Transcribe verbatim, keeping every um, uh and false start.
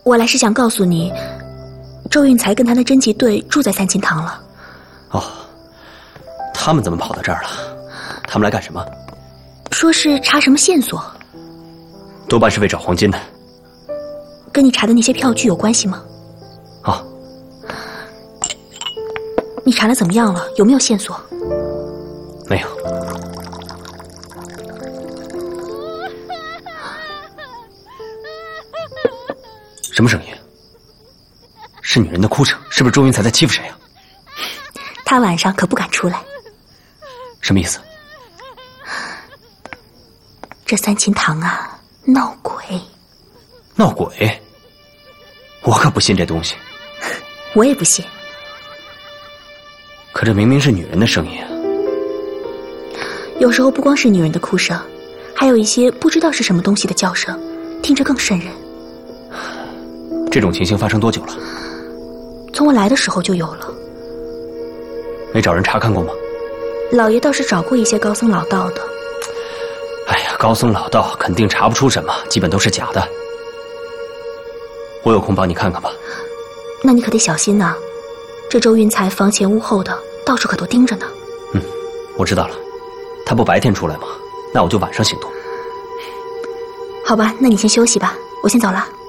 我来是想告诉你，周运才跟他的侦缉队住在三清堂了。 哦，他们怎么跑到这儿了？他们来干什么？ 说是查什么线索， 多半是为找黄金的。 跟你查的那些票据有关系吗？ 啊， 你查的怎么样了？有没有线索？ 没有。什么声音？是女人的哭声，是不是周云才在欺负谁啊？ 他晚上可不敢出来。 什么意思？ 这三清堂啊，闹鬼。 闹鬼？我可不信这东西。 我也不信。 可这明明是女人的声音啊！ 有时候不光是女人的哭声，还有一些不知道是什么东西的叫声，听着更瘆人。 这种情形发生多久了？ 从我来的时候就有了。 没找人查看过吗？ 老爷倒是找过一些高僧老道的。 哎呀，高僧老道肯定查不出什么，基本都是假的。我有空帮你看看吧。 那你可得小心呐，这周云才房前屋后的，到处可都盯着呢。 嗯，我知道了。他不白天出来吗？那我就晚上行动。 好吧，那你先休息吧，我先走了。